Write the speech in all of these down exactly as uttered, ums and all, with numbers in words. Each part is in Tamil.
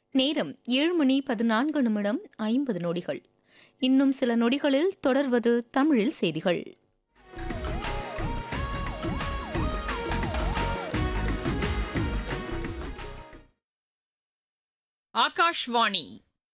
நேரம் ஏழு மணி பதினான்கு நிமிடம் ஐம்பது நொடிகள். இன்னும் சில நொடிகளில் தொடர்வது தமிழில் செய்திகள். ஆகாஷ்வாணி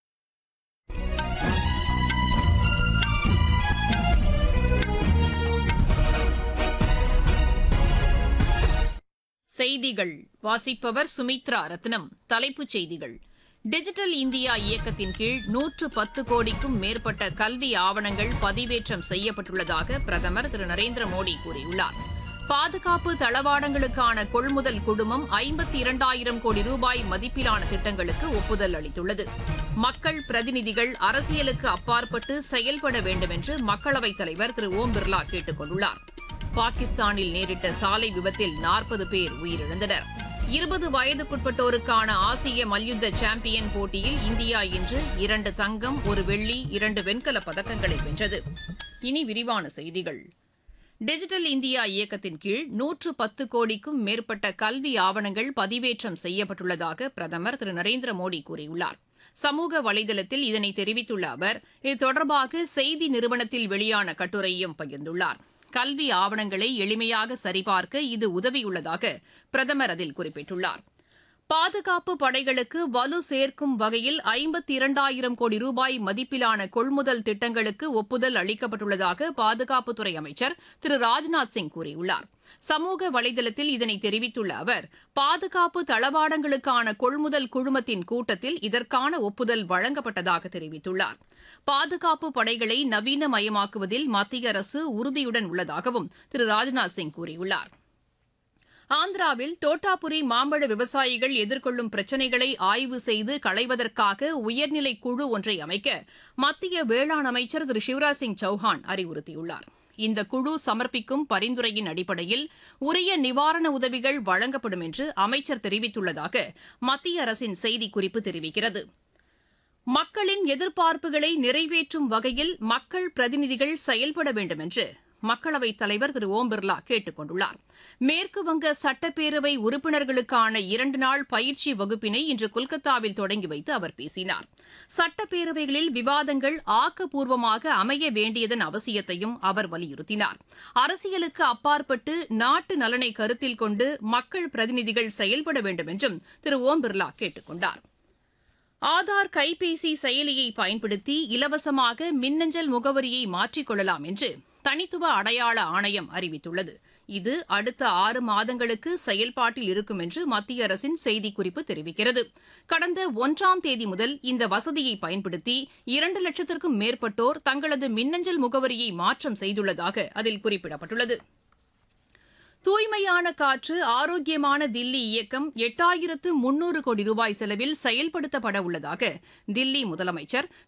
செய்திகள் வாசிப்பவர் சுமித்ரா ரத்னம். தலைப்புச் செய்திகள்: டிஜிட்டல் இந்தியா இயக்கத்தின் கீழ் நூற்று பத்து கோடிக்கும் மேற்பட்ட கல்வி ஆவணங்கள் பதிவேற்றம் செய்யப்பட்டுள்ளதாக பிரதமர் திரு நரேந்திர மோடி கூறியுள்ளார். பாதுகாப்பு தளவாடங்களுக்கான கொள்முதல் குழுமம் ஐம்பத்தி இரண்டாயிரம் கோடி ரூபாய் மதிப்பிலான திட்டங்களுக்கு ஒப்புதல் அளித்துள்ளது. மக்கள் பிரதிநிதிகள் அரசியலுக்கு அப்பாற்பட்டு செயல்பட வேண்டும் என்று மக்களவைத் தலைவர் திரு ஓம் பிர்லா கேட்டுக் கொண்டுள்ளார். பாகிஸ்தானில் நேரிட்ட சாலை விபத்தில் நாற்பது பேர் உயிரிழந்தனர். இருபது வயதுக்குட்பட்டோருக்கான ஆசிய மல்யுத்த சாம்பியன் போட்டியில் இந்தியா இன்று இரண்டு தங்கம், ஒரு வெள்ளி, இரண்டு வெண்கலப் பதக்கங்களை வென்றது. இனி விரிவான செய்திகள். டிஜிட்டல் இந்தியா இயக்கத்தின் கீழ் நூற்று பத்து கோடிக்கும் மேற்பட்ட கல்வி ஆவணங்கள் பதிவேற்றம் செய்யப்பட்டுள்ளதாக பிரதமர் திரு நரேந்திர மோடி கூறியுள்ளார். சமூக வலைதளத்தில் இதனை தெரிவித்துள்ள அவர், இது தொடர்பாக செய்தி நிறுவனத்தில் வெளியான கட்டுரையும் பகிர்ந்துள்ளார். கல்வி ஆவணங்களை எளிமையாக சரிபார்க்க இது உதவியுள்ளதாக பிரதமர் அதில் குறிப்பிட்டுள்ளார். பாதுகாப்பு படைகளுக்கு வலு சேர்க்கும் வகையில் ஐம்பத்தி இரண்டாயிரம் கோடி ரூபாய் மதிப்பிலான கொள்முதல் திட்டங்களுக்கு ஒப்புதல் அளிக்கப்பட்டுள்ளதாக பாதுகாப்புத்துறை அமைச்சர் திரு ராஜ்நாத் சிங் கூறியுள்ளார். சமூக வலைதளத்தில் இதனை தெரிவித்துள்ள அவர், பாதுகாப்பு தளவாடங்களுக்கான கொள்முதல் குழுமத்தின் கூட்டத்தில் இதற்கான ஒப்புதல் வழங்கப்பட்டதாக தெரிவித்துள்ளார். பாதுகாப்பு படைகளை நவீனமயமாக்குவதில் மத்திய அரசு உறுதியுடன் உள்ளதாகவும் திரு ராஜ்நாத் சிங் கூறியுள்ளார். ஆந்திராவில் தோட்டாபுரி மாம்பழ விவசாயிகள் எதிர்கொள்ளும் பிரச்சினைகளை ஆய்வு செய்து களைவதற்காக உயர்நிலை குழு ஒன்றை அமைக்க மத்திய வேளாண் அமைச்சர் திரு சிவராஜ் சிங் சௌஹான் அறிவுறுத்தியுள்ளார். இந்த குழு சமர்ப்பிக்கும் பரிந்துரையின் அடிப்படையில் உரிய நிவாரண உதவிகள் வழங்கப்படும் என்று அமைச்சர் தெரிவித்துள்ளதாக மத்திய அரசின் செய்திக்குறிப்பு தெரிவிக்கிறது. மக்களின் எதிர்பார்ப்புகளை நிறைவேற்றும் வகையில் மக்கள் பிரதிநிதிகள் செயல்பட வேண்டும் என்று மக்களவைத் தலைவர் திரு ஓம் பிர்லா கேட்டுக் கொண்டுள்ளார். மேற்குவங்க சட்டப்பேரவை உறுப்பினர்களுக்கான இரண்டு நாள் பயிற்சி வகுப்பினை இன்று கொல்கத்தாவில் தொடங்கி வைத்து அவர் பேசினார். சட்டப்பேரவைகளில் விவாதங்கள் ஆக்கப்பூர்வமாக அமைய வேண்டியதன் அவசியத்தையும் அவர் வலியுறுத்தினார். அரசியலுக்கு அப்பாற்பட்டு நாட்டு நலனை கருத்தில் கொண்டு மக்கள் பிரதிநிதிகள் செயல்பட வேண்டும் என்றும் திரு ஓம் பிர்லா கேட்டுக் கொண்டார். ஆதார் கைபேசி செயலியை பயன்படுத்தி இலவசமாக மின்னஞ்சல் முகவரியை மாற்றிக் கொள்ளலாம் என்று தனித்துவ அடையாள ஆணையம் அறிவித்துள்ளது. இது அடுத்த ஆறு மாதங்களுக்கு செயல்பாட்டில் இருக்கும் என்று மத்திய அரசின் செய்திக்குறிப்பு தெரிவிக்கிறது. கடந்த ஒன்றாம் தேதி முதல் இந்த வசதியை பயன்படுத்தி இரண்டு லட்சத்திற்கும் மேற்பட்டோர் தங்களது மின்னஞ்சல் முகவரியை மாற்றம் செய்துள்ளதாக அதில் குறிப்பிடப்பட்டுள்ளது. தூய்மையான காற்று ஆரோக்கியமான தில்லி இயக்கம் எட்டாயிரத்து முன்னூறு கோடி ரூபாய் செலவில் செயல்படுத்தப்பட உள்ளதாக தில்லி முதலமைச்சர்